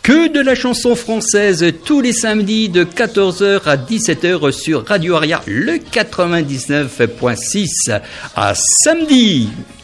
Que de la chanson française tous les samedis de 14h à 17h sur Radio Aria, le 99.6. À samedi!